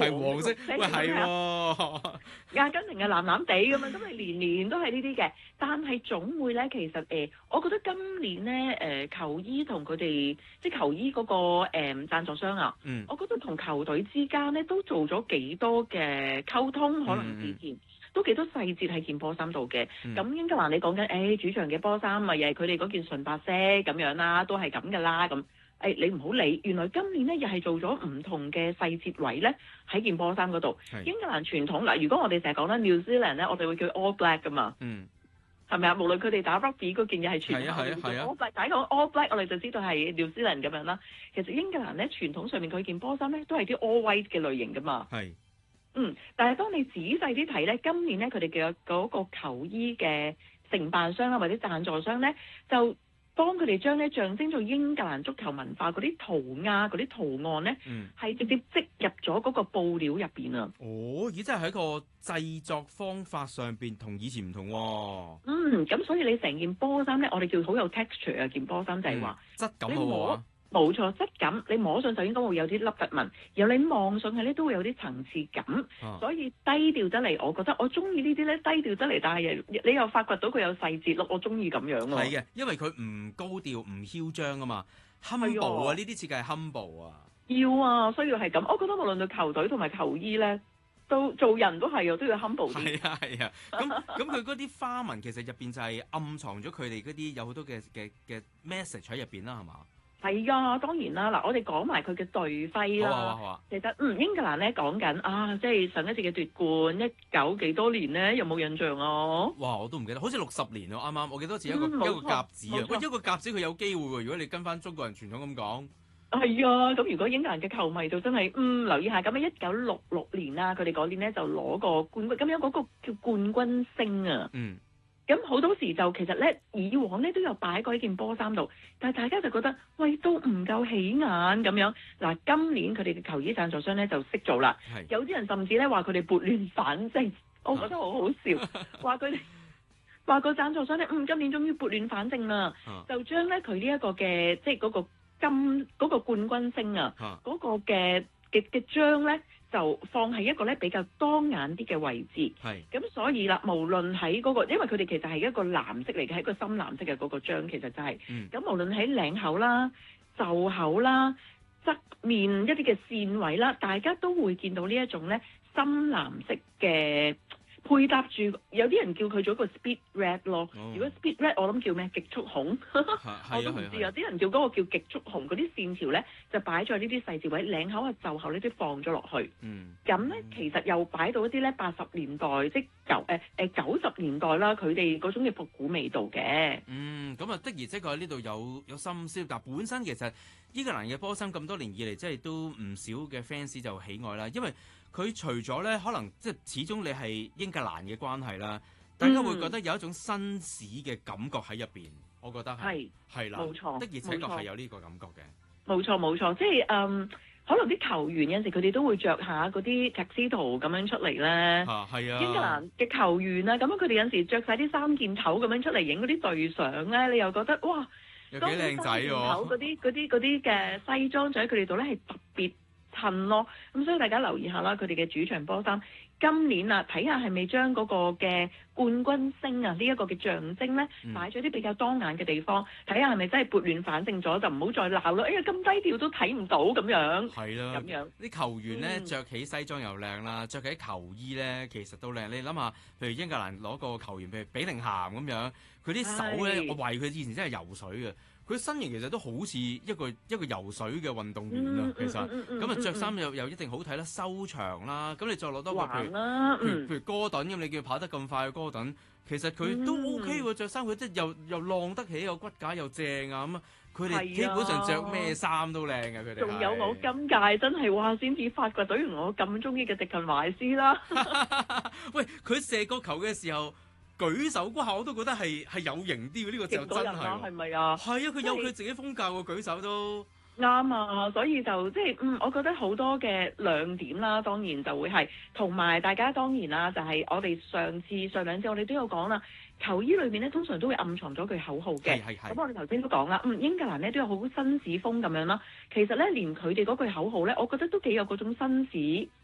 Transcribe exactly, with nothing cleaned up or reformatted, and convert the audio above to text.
係黃色，喂係喎。 阿根廷係藍藍地咁樣，咁你年年都係呢啲嘅。但係總會咧，其實誒、呃，我覺得今年咧誒、呃、球衣同佢哋即係球衣嗰、那個誒、呃、贊助商啊， 嗯， 我覺得同球隊之間咧都做咗幾多嘅溝通，可能之前。嗯都幾多細節喺件波衫度嘅，咁、嗯、英格蘭你講緊，誒、哎、主場嘅波衫咪又係佢哋嗰件純白色咁樣啦，都係咁噶啦，咁誒、哎、你唔好理，原來今年咧又係做咗唔同嘅細節位咧喺件波衫嗰度。英格蘭傳統嗱，如果我哋成日講咧 New Zealand 咧，我哋會叫 All Black 噶嘛， 嗯， 係咪啊？無論佢哋打 Rugby 嗰件嘢係傳統， 係啊係啊 All Black，大家講 All Black，我哋就知道係 New Zealand 咁樣啦。其實英格蘭咧傳統上面佢件波衫咧都係啲 All White 嘅類型噶嘛。 係。 嗯，但係當你仔細啲睇咧，今年咧佢哋嘅嗰個球衣嘅承辦商啦，或者贊助商咧，就幫佢哋將咧象徵咗英格蘭足球文化嗰啲塗鴉、嗰啲圖案咧，係、嗯、直接織入咗嗰個布料入邊啊！ 哦，咦，真係喺個製作方法上邊同以前唔同喎、哦。 嗯，咁所以你成件波衫咧，我哋叫好有 texture 啊！件波衫就係話、 嗯、質感好啊。 冇錯，質感你摸上就應該會有啲凹凸紋，然後你望上去咧都會有啲層次感，啊、所以低調得嚟，我覺得我中意呢啲咧低調得嚟，但係你又發掘到佢有細節咯，我中意咁樣咯。 係嘅，因為佢唔高調唔囂張啊嘛 ，humble 啊，呢啲設計係 humble 啊。 要啊，需要係咁，我覺得無論對球隊同埋球衣咧，都做人都係啊，都要 humble 啲。 係啊係啊，咁咁佢嗰啲花紋其實入邊就係暗藏咗佢哋嗰啲有好多嘅嘅嘅 message 喺入邊啦，係嘛？ 係啊，當然啦。嗱，我哋講埋佢嘅隊徽啦。 好啊好啊。其實嗯，英格蘭咧講緊啊，即係上一次嘅奪冠，一九幾多年咧，有冇印象啊？ 哇，我都唔記得，好似六十年咯，啱啱我記得好似一個、嗯、一個甲子啊。喂，一個甲子佢有機會喎，如果你跟翻中國人傳統咁講。 係啊，咁如果英格蘭嘅球迷就真係嗯留意下，咁啊一九六六年啦，佢哋嗰年咧就攞個冠軍，咁樣嗰個叫冠軍星啊。嗯。咁好多時就其實咧，以往咧都有擺過喺件波衫度，但係大家就覺得喂都唔夠起眼咁樣。嗱，今年佢哋嘅球衣贊助商咧就識做啦，是有啲人甚至咧話佢哋撥亂反正，我覺得好好笑，話佢哋話個贊助商咧，嗯，今年終於撥亂反正啦，啊、就將咧佢呢一個嘅即係嗰個金嗰、嗰個冠軍星啊，嗰、啊、個嘅嘅嘅章咧。就放喺一個咧比較當眼啲嘅位置，咁是所以啦，無論喺嗰個，因為佢哋其實係一個藍色嚟嘅，係一個深藍色嘅嗰個章，其實就係、是，咁、嗯、無論喺領口啦、袖口啦、側面一啲嘅線位啦，大家都會見到呢一種咧深藍色嘅。配搭住有啲人叫佢做一個 speed red 咯，哦、如果 speed red 我諗叫咩極速紅，我都唔知有啲人叫嗰個叫極速紅，嗰啲線條咧就擺咗呢啲細節位，領口啊袖口呢啲放咗落去，咁咧、嗯、其實又擺到一啲咧八十年代即九誒誒九十年代啦，佢哋嗰種嘅復古味道嘅。嗯， 咁啊的而且確喺呢度有有深宵，但本身其實英格蘭嘅波衫咁多年以嚟，即係都唔少嘅 fans 就喜愛啦，因為佢除咗咧，可能即係始終你係英格蘭嘅關係啦，大家會覺得有一種紳士嘅感覺喺入邊。我覺得係係啦，冇錯，的而且確係有呢個感覺嘅。冇錯冇錯，即係嗯，可能啲球員有陣時佢哋都會着下嗰啲 tuxedo 咁樣出嚟咧。啊，係啊！英格蘭嘅球員啊，咁樣佢哋有陣時着晒啲三件頭咁樣出嚟影嗰啲隊相咧，你又覺得哇， 有幾靚仔喎！ 嗰啲嗰啲嗰啲嘅西裝就喺佢哋度咧係特別襯咯，咁所以大家留意下啦，佢哋嘅主場波衫今年啊，睇下係咪將嗰個嘅冠軍星啊呢一個嘅象徵咧，擺咗啲比較當眼嘅地方，睇下係咪真係撥亂反正咗，就唔好再鬧咯。哎呀，咁低調都睇唔到咁樣。係啦，咁樣啲球員咧着起西裝又靚啦，着起球衣咧其實都靚。你諗下，譬如英格蘭攞個球員，譬如比寧咸咁樣，佢啲手咧，我懷疑佢以前真係游水嘅。佢身形其實都好似一個一個游水嘅運動員啊，其實咁啊着衫又又一定好睇啦，修長啦，咁你再攞多個譬如譬如譬如哥頓咁，你叫佢跑得咁快嘅哥頓，其實佢都 OK 喎，着衫佢即係又又浪得起，又骨架又正啊咁啊，佢哋基本上着咩衫都靚嘅佢哋。 仲有我今屆真係哇，先至發掘到原來我咁中意嘅迪勤懷斯啦。 喂，佢射個球嘅時候，舉手嗰下我都覺得係係有型啲嘅，呢、呢個就真係。係咪啊？係啊，佢有佢自己風格喎，舉手都啱啊！所以就即係嗯，我覺得好多嘅亮點啦，當然就會係同埋大家當然啦，就係、是、我哋上次上兩次我哋都有講啦，球衣裏面咧通常都會暗藏咗句口號嘅。係係係。咁我哋頭先都講啦，嗯，英格蘭咧都有好紳士風咁樣啦。其實咧，連佢哋嗰句口號咧，我覺得都幾有嗰種紳士